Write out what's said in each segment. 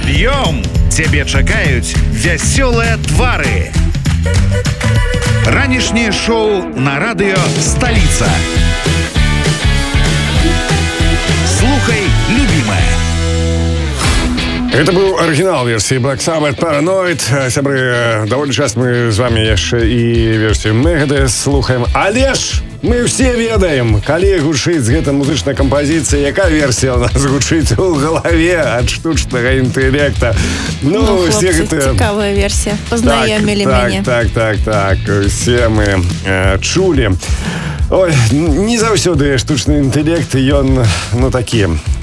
Пад'ём! Цябе чакаюць вясёлыя твары. Ранішняе шоу на радыё «Столица». Слухай, любимая. Это был оригинал версии Black Sabbath Paranoid. Сябры, довольно часто мы с вами яшчэ і версію Megadeth слухаем. Але ж мы все ведаем, калі гучыць гэта музычная композиция, якая версия у нас гучыць у голове от штучного интеллекта. Ну все гэта... цікавая версия. Познаёмілі мяне. Так. Все мы чулі. Ой, не заўсёды штучны інтэлект, ён, такі...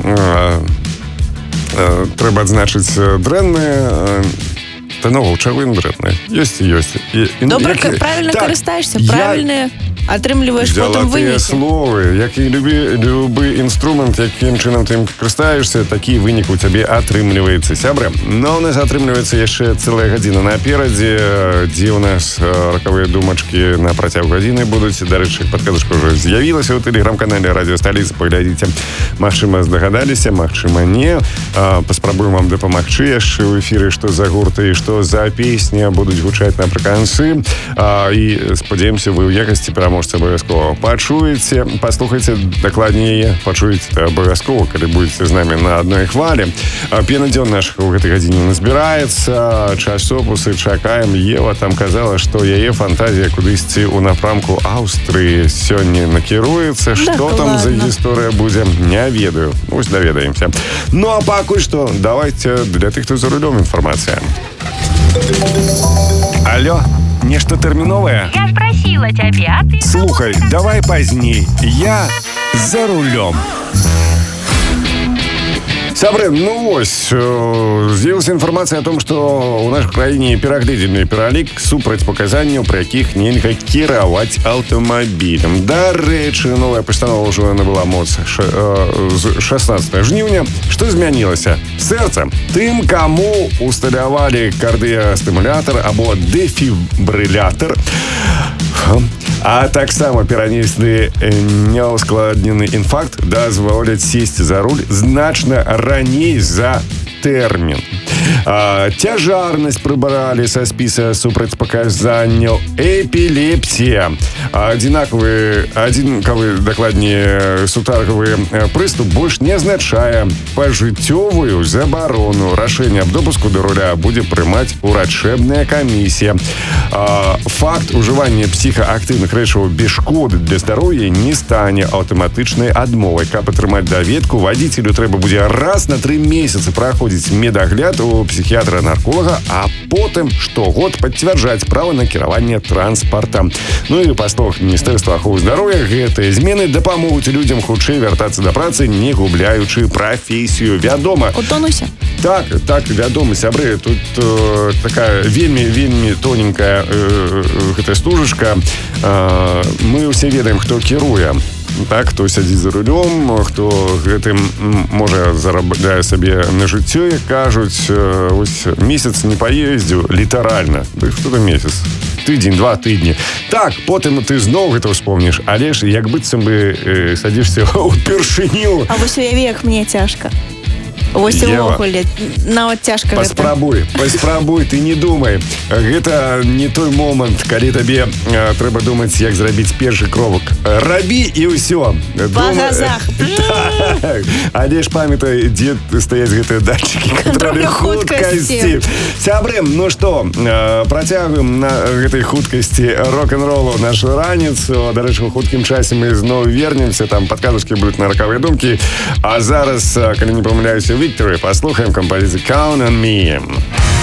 Трэба адзначыць дрэнны. Та нового чаго ён дрэнны? Ёсць і ёсць. Добра, правильно карыстаешься, правильные атрымліваеш потым вынікі. Словы, як і любы інструмент, якім чынам ты ім карыстаешься, такі вынік у цябе атрымліваецца, сябры. Но у нас атрымліваецца яшчэ цэлая гадзіна наперадзе, дзе у нас ракавыя думачкі на працягу гадзіны будуць. Дарэчы, падказачка ўжо з'явілася ў тэлеграм-канале «Радио Столица». Паглядзіце. Магчыма, здагадаліся, магчыма, не. Паспрабуем вам дапамагчы яшчэ ў эфіры, што за гурты і што за песні будуць гучаць напрыканцы. І спадзяёмся, вы ў якасці пераможцы абавязкова пачуеце, паслухайце дакладней, пачуеце абавязкова, калі будзеце з намі на адной хвалі. Пенадзён нашых у гэтай гадзіне назбіраецца, часопусы чакаем. Ева там казала, што яе фантазія кудысьці ў напрамку Аўстрыі сёння накіруецца. Што там за гісторыя будзе, не ведаю. Вось даведаемся. Ну а пакуль што, давайте для тых, хто за рулём, інфармацыя. Алло, нешта тэрміновае? Я спросила тебя, а ты... Слухай, давай пазней. Я за рулем. Сябры, вось, з'явілася інфармацыя о том, што ў нашай краіне перагледзены пералік супрацьпаказанняў, пры якіх нельга кіраваць аўтамабілем. Дарэчы, новая пастанова ўжо набыла моц з 16 жніўня. Што змянілася? Сэрца. Тым, каму усталявалі кардыястымулятар або дэфібрылятар, а таксама перанеслі няўскладнены інфаркт, дазволяць сесці за руль значна раней за тэрмін. Цяжарнасць прыбралі са спіса супрацьпаказанняў. Эпілепсія. Адзінкавы, дакладней, сутаргавы прыступ больш не азначае пажыццёвую забарону. Рашэнне аб допуску да руля будзе прымаць урачэбная камісія. Факт ужывання псіхаактыўных рэчываў без шкоды для здароўя не стане аўтаматычнай адмовай. Каб атрымаць даведку, вадзіцелю трэба будзе раз на 3 месяцы праходзіць медагляд у псіхіятра-нарколага, а потым штогод пацвярджаць права на кіраванне транспартам. Ну і па словах Міністэрства аховы здароўя, гэтыя змены дапамогуць людзям хутчэй вяртацца да працы, не губляючы прафесію. Вядома. У тонусе. Так, вядома, сябры, тут такая вельмі тоненькая гэтая стужачка. Мы ўсе ведаем, хто кіруе. Так, хто сядзіць за рулём, хто гэтым можа зарабляе сабе на жыццё, як кажуць. Ось месяц не паездзіў, літаральна. Ды што там месяц? Тыдзень, 2 тыдні. Так, потым ты зноў гэта ўспомніш, але ж як быццам бы садзішся ўпершыню. А вось уяві, як мне цяжка. Вось увогуле, нават цяжка гэта. Паспрабуй, ты не думай. Гэта не той момант, калі табе трэба думаць, як зрабіць першы крок. Рабі і ўсё. Па газах. Але ж памятай, дзе стаяць гэтыя датчыкі кантролю хуткасці. Сябры, ну што, працягваем на гэтай хуткасці рок-н-ролу нашу раніцу. Дарэчы, у хуткім часе мы зноў вернемся, там падказачкі будуць на ракавыя думкі. А зараз, калі не памыляюся, Victory, послухаем композицию Count on Me.